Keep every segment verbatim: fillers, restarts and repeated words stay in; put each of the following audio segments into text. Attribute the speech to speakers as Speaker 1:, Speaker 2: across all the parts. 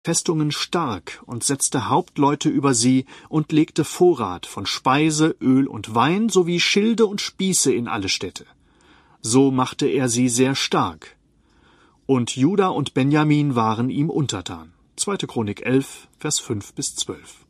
Speaker 1: Festungen stark und setzte Hauptleute über sie und legte Vorrat von Speise, Öl und Wein sowie Schilde und Spieße in alle Städte. So machte er sie sehr stark. Und Juda und Benjamin waren ihm untertan. zweite Chronik elf, Vers fünf bis zwölf.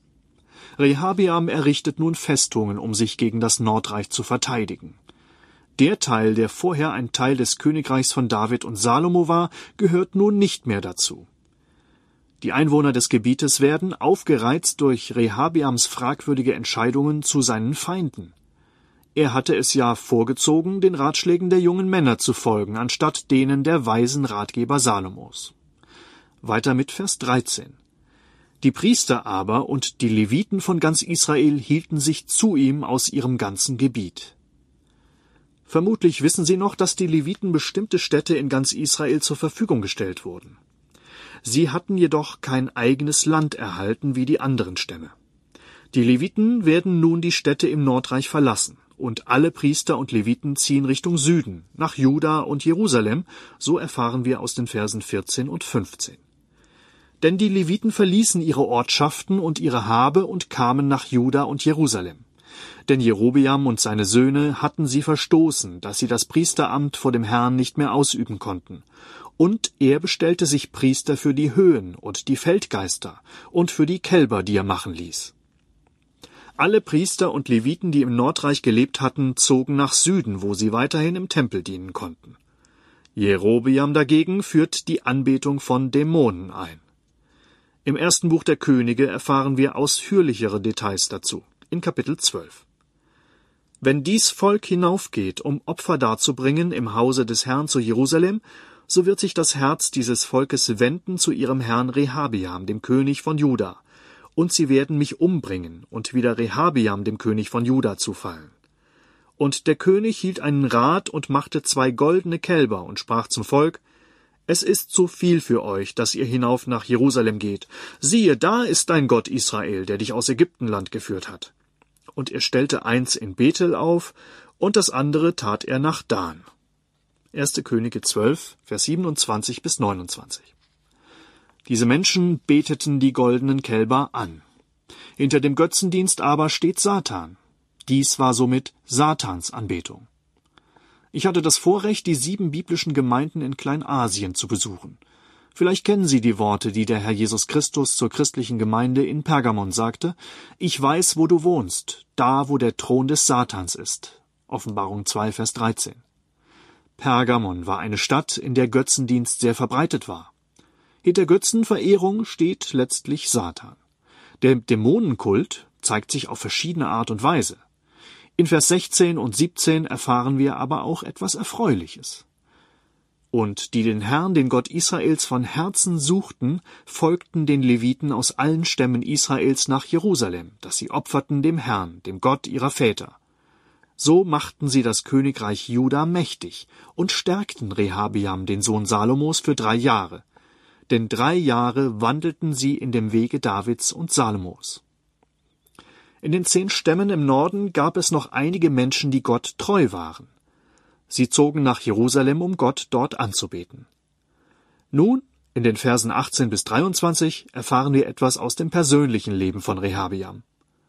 Speaker 1: Rehabeam errichtet nun Festungen, um sich gegen das Nordreich zu verteidigen. Der Teil, der vorher ein Teil des Königreichs von David und Salomo war, gehört nun nicht mehr dazu. Die Einwohner des Gebietes werden, aufgereizt durch Rehabeams fragwürdige Entscheidungen, zu seinen Feinden. Er hatte es ja vorgezogen, den Ratschlägen der jungen Männer zu folgen, anstatt denen der weisen Ratgeber Salomos. Weiter mit Vers dreizehn. Die Priester aber und die Leviten von ganz Israel hielten sich zu ihm aus ihrem ganzen Gebiet. Vermutlich wissen Sie noch, dass die Leviten bestimmte Städte in ganz Israel zur Verfügung gestellt wurden. Sie hatten jedoch kein eigenes Land erhalten wie die anderen Stämme. Die Leviten werden nun die Städte im Nordreich verlassen, und alle Priester und Leviten ziehen Richtung Süden, nach Juda und Jerusalem, so erfahren wir aus den Versen vierzehn und fünfzehn. Denn die Leviten verließen ihre Ortschaften und ihre Habe und kamen nach Juda und Jerusalem. Denn Jerobeam und seine Söhne hatten sie verstoßen, dass sie das Priesteramt vor dem Herrn nicht mehr ausüben konnten. Und er bestellte sich Priester für die Höhen und die Feldgeister und für die Kälber, die er machen ließ. Alle Priester und Leviten, die im Nordreich gelebt hatten, zogen nach Süden, wo sie weiterhin im Tempel dienen konnten. Jerobeam dagegen führt die Anbetung von Dämonen ein. Im ersten Buch der Könige erfahren wir ausführlichere Details dazu, in Kapitel zwölf. Wenn dies Volk hinaufgeht, um Opfer darzubringen im Hause des Herrn zu Jerusalem, so wird sich das Herz dieses Volkes wenden zu ihrem Herrn Rehabeam, dem König von Juda, und sie werden mich umbringen und wieder Rehabeam, dem König von Juda, zufallen. Und der König hielt einen Rat und machte zwei goldene Kälber und sprach zum Volk: Es ist zu viel für euch, dass ihr hinauf nach Jerusalem geht. Siehe, da ist dein Gott Israel, der dich aus Ägyptenland geführt hat. Und er stellte eins in Bethel auf, und das andere tat er nach Dan. erste Könige zwölf, Vers siebenundzwanzig bis neunundzwanzig. Diese Menschen beteten die goldenen Kälber an. Hinter dem Götzendienst aber steht Satan. Dies war somit Satans Anbetung. Ich hatte das Vorrecht, die sieben biblischen Gemeinden in Kleinasien zu besuchen. Vielleicht kennen Sie die Worte, die der Herr Jesus Christus zur christlichen Gemeinde in Pergamon sagte: Ich weiß, wo du wohnst, da, wo der Thron des Satans ist. Offenbarung zwei, Vers dreizehn. Pergamon war eine Stadt, in der Götzendienst sehr verbreitet war. Hinter Götzenverehrung steht letztlich Satan. Der Dämonenkult zeigt sich auf verschiedene Art und Weise. In Vers sechzehn und siebzehn erfahren wir aber auch etwas Erfreuliches. Und die den Herrn, den Gott Israels, von Herzen suchten, folgten den Leviten aus allen Stämmen Israels nach Jerusalem, dass sie opferten dem Herrn, dem Gott ihrer Väter. So machten sie das Königreich Juda mächtig und stärkten Rehabeam, den Sohn Salomos, für drei Jahre. Denn drei Jahre wandelten sie in dem Wege Davids und Salomos. In den zehn Stämmen im Norden gab es noch einige Menschen, die Gott treu waren. Sie zogen nach Jerusalem, um Gott dort anzubeten. Nun, in den Versen achtzehn bis dreiundzwanzig, erfahren wir etwas aus dem persönlichen Leben von Rehabeam.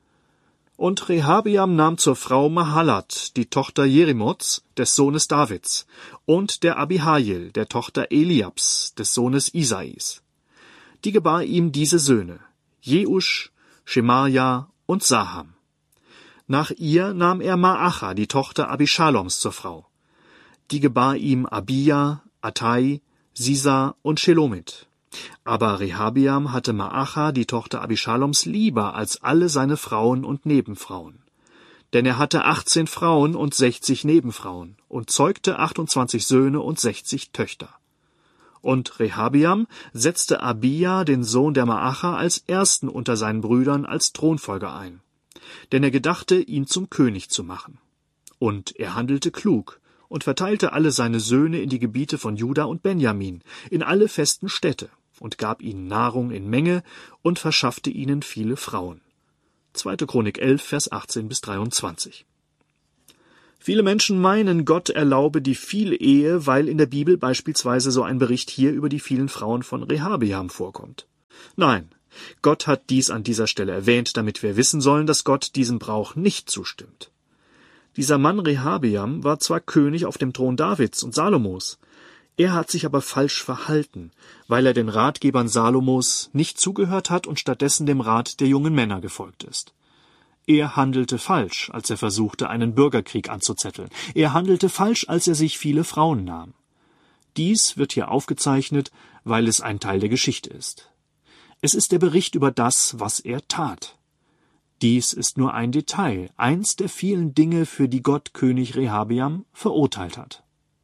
Speaker 1: Und Rehabeam nahm zur Frau Mahalat, die Tochter Jerimots, des Sohnes Davids, und der Abihail, der Tochter Eliabs, des Sohnes Isais. Die gebar ihm diese Söhne: Jeusch, Schemaja und Saham. Nach ihr nahm er Maacha, die Tochter Abischaloms, zur Frau. Die gebar ihm Abia, Attai, Sisa und Shelomit. Aber Rehabeam hatte Maacha, die Tochter Abischaloms, lieber als alle seine Frauen und Nebenfrauen. Denn er hatte achtzehn Frauen und sechzig Nebenfrauen und zeugte achtundzwanzig Söhne und sechzig Töchter. Und Rehabeam setzte Abia, den Sohn der Maacha, als ersten unter seinen Brüdern als Thronfolger ein. Denn er gedachte, ihn zum König zu machen. Und er handelte klug und verteilte alle seine Söhne in die Gebiete von Juda und Benjamin, in alle festen Städte, und gab ihnen Nahrung in Menge und verschaffte ihnen viele Frauen. zweite Chronik elf, Vers achtzehn bis dreiundzwanzig. Viele Menschen meinen, Gott erlaube die Vielehe, weil in der Bibel beispielsweise so ein Bericht hier über die vielen Frauen von Rehabeam vorkommt. Nein, Gott hat dies an dieser Stelle erwähnt, damit wir wissen sollen, dass Gott diesem Brauch nicht zustimmt. Dieser Mann Rehabeam war zwar König auf dem Thron Davids und Salomos, er hat sich aber falsch verhalten, weil er den Ratgebern Salomos nicht zugehört hat und stattdessen dem Rat der jungen Männer gefolgt ist. Er handelte falsch, als er versuchte, einen Bürgerkrieg anzuzetteln. Er handelte falsch, als er sich viele Frauen nahm. Dies wird hier aufgezeichnet, weil es ein Teil der Geschichte ist. Es ist der Bericht über das, was er tat. Dies ist nur ein Detail, eins der vielen Dinge, für die Gott König Rehabeam verurteilt hat.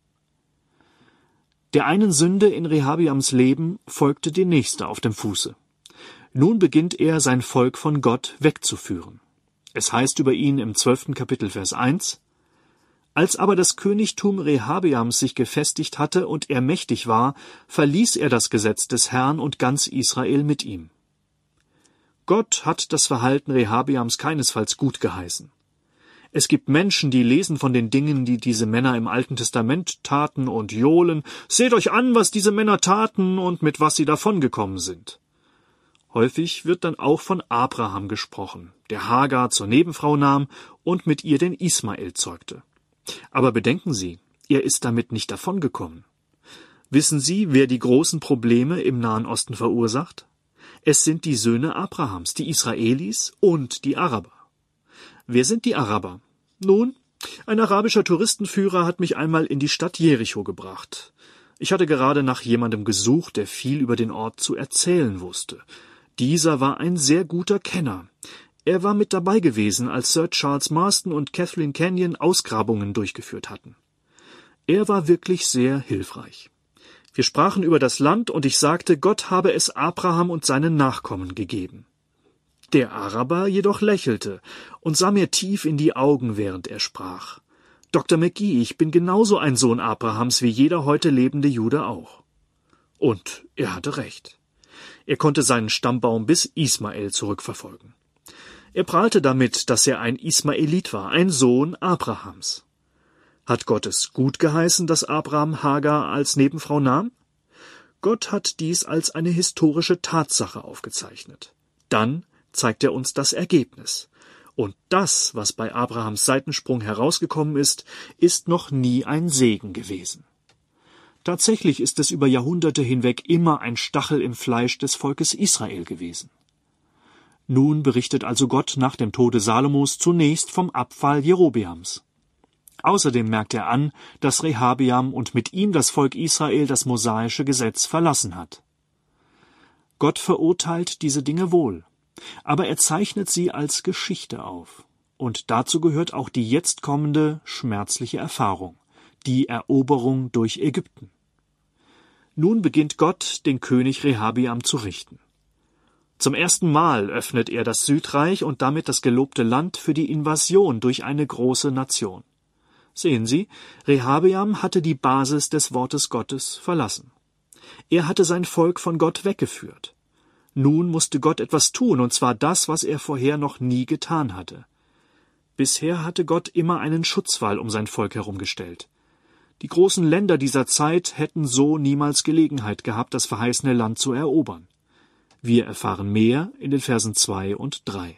Speaker 1: Der einen Sünde in Rehabeams Leben folgte die nächste auf dem Fuße. Nun beginnt er, sein Volk von Gott wegzuführen. Es heißt über ihn im zwölften Kapitel Vers eins: Als aber das Königtum Rehabeams sich gefestigt hatte und er mächtig war, verließ er das Gesetz des Herrn und ganz Israel mit ihm. Gott hat das Verhalten Rehabeams keinesfalls gut geheißen. Es gibt Menschen, die lesen von den Dingen, die diese Männer im Alten Testament taten und johlen: Seht euch an, was diese Männer taten und mit was sie davongekommen sind. Häufig wird dann auch von Abraham gesprochen, der Hagar zur Nebenfrau nahm und mit ihr den Ismael zeugte. Aber bedenken Sie, er ist damit nicht davongekommen. Wissen Sie, wer die großen Probleme im Nahen Osten verursacht? Es sind die Söhne Abrahams, die Israelis und die Araber. Wer sind die Araber? Nun, ein arabischer Touristenführer hat mich einmal in die Stadt Jericho gebracht. Ich hatte gerade nach jemandem gesucht, der viel über den Ort zu erzählen wusste. Dieser war ein sehr guter Kenner. Er war mit dabei gewesen, als Sir Charles Marston und Catherine Kenyon Ausgrabungen durchgeführt hatten. Er war wirklich sehr hilfreich. Wir sprachen über das Land und ich sagte, Gott habe es Abraham und seinen Nachkommen gegeben. Der Araber jedoch lächelte und sah mir tief in die Augen, während er sprach. Doktor McGee, ich bin genauso ein Sohn Abrahams wie jeder heute lebende Jude auch. Und er hatte recht. Er konnte seinen Stammbaum bis Ismael zurückverfolgen. Er prahlte damit, dass er ein Ismaelit war, ein Sohn Abrahams. Hat Gott es gut geheißen, dass Abraham Hagar als Nebenfrau nahm? Gott hat dies als eine historische Tatsache aufgezeichnet. Dann zeigt er uns das Ergebnis. Und das, was bei Abrahams Seitensprung herausgekommen ist, ist noch nie ein Segen gewesen. Tatsächlich ist es über Jahrhunderte hinweg immer ein Stachel im Fleisch des Volkes Israel gewesen. Nun berichtet also Gott nach dem Tode Salomos zunächst vom Abfall Jerobeams. Außerdem merkt er an, dass Rehabeam und mit ihm das Volk Israel das mosaische Gesetz verlassen hat. Gott verurteilt diese Dinge wohl, aber er zeichnet sie als Geschichte auf. Und dazu gehört auch die jetzt kommende schmerzliche Erfahrung, die Eroberung durch Ägypten. Nun beginnt Gott, den König Rehabeam zu richten. Zum ersten Mal öffnet er das Südreich und damit das gelobte Land für die Invasion durch eine große Nation. Sehen Sie, Rehabeam hatte die Basis des Wortes Gottes verlassen. Er hatte sein Volk von Gott weggeführt. Nun musste Gott etwas tun, und zwar das, was er vorher noch nie getan hatte. Bisher hatte Gott immer einen Schutzwall um sein Volk herumgestellt. Die großen Länder dieser Zeit hätten so niemals Gelegenheit gehabt, das verheißene Land zu erobern. Wir erfahren mehr in den Versen zwei und drei.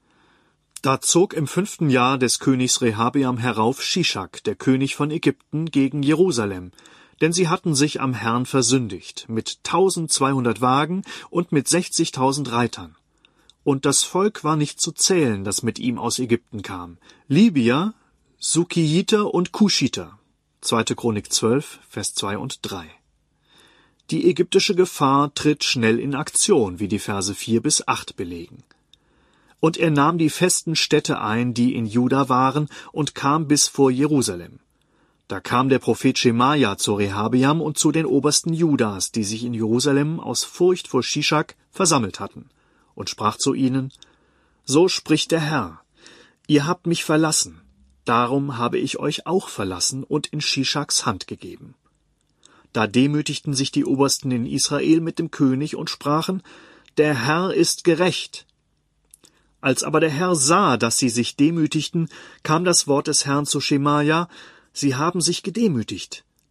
Speaker 1: Da zog im fünften Jahr des Königs Rehabeam herauf Shishak, der König von Ägypten, gegen Jerusalem, denn sie hatten sich am Herrn versündigt, mit tausendzweihundert Wagen und mit sechzigtausend Reitern. Und das Volk war nicht zu zählen, das mit ihm aus Ägypten kam. Libyer, Sukkiiter und Kuschiter. zweite Chronik zwölf, Vers zwei und drei. Die ägyptische Gefahr tritt schnell in Aktion, wie die Verse vier bis acht belegen. Und er nahm die festen Städte ein, die in Juda waren, und kam bis vor Jerusalem. Da kam der Prophet Schemaja zu Rehabeam und zu den Obersten Judas, die sich in Jerusalem aus Furcht vor Shishak versammelt hatten, und sprach zu ihnen: So spricht der Herr: Ihr habt mich verlassen, darum habe ich euch auch verlassen und in Shishaks Hand gegeben. Da demütigten sich die Obersten in Israel mit dem König und sprachen: Der Herr ist gerecht. Als aber der Herr sah, dass sie sich demütigten, kam das Wort des Herrn zu Schemaja: Sie haben sich gedemütigt,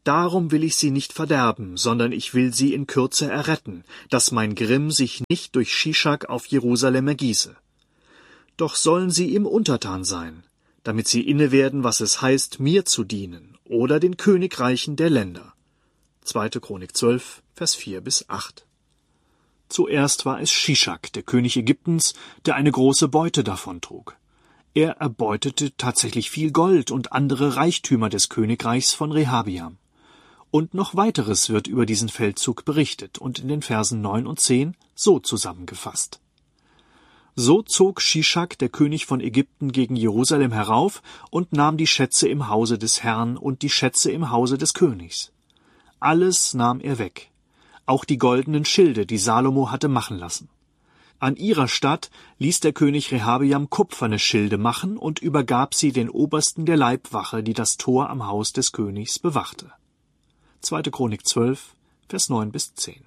Speaker 1: Darum will ich sie nicht verderben, sondern ich will sie in Kürze erretten, dass mein Grimm sich nicht durch Schischak auf Jerusalem ergieße. Doch sollen sie ihm untertan sein, damit sie innewerden, was es heißt, mir zu dienen, oder den Königreichen der Länder. zweite. Chronik zwölf, Vers vier bis acht. Zuerst war es Schischak, der König Ägyptens, der eine große Beute davontrug. Er erbeutete tatsächlich viel Gold und andere Reichtümer des Königreichs von Rehabiam. Und noch weiteres wird über diesen Feldzug berichtet und in den Versen neun und zehn so zusammengefasst. So zog Schischak, der König von Ägypten, gegen Jerusalem herauf und nahm die Schätze im Hause des Herrn und die Schätze im Hause des Königs. Alles nahm er weg, auch die goldenen Schilde, die Salomo hatte machen lassen. An ihrer Statt ließ der König Rehabiam kupferne Schilde machen und übergab sie den Obersten der Leibwache, die das Tor am Haus des Königs bewachte. zweite. Chronik zwölf, Vers neun bis zehn.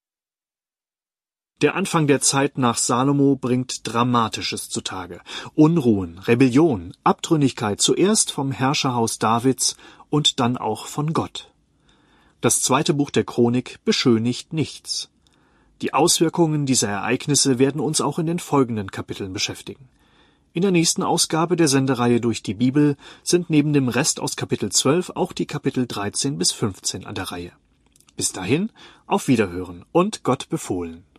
Speaker 1: Der Anfang der Zeit nach Salomo bringt Dramatisches zutage. Unruhen, Rebellion, Abtrünnigkeit zuerst vom Herrscherhaus Davids und dann auch von Gott. Das zweite Buch der Chronik beschönigt nichts. Die Auswirkungen dieser Ereignisse werden uns auch in den folgenden Kapiteln beschäftigen. In der nächsten Ausgabe der Sendereihe Durch die Bibel sind neben dem Rest aus Kapitel zwölf auch die Kapitel dreizehn bis fünfzehn an der Reihe. Bis dahin, auf Wiederhören und Gott befohlen.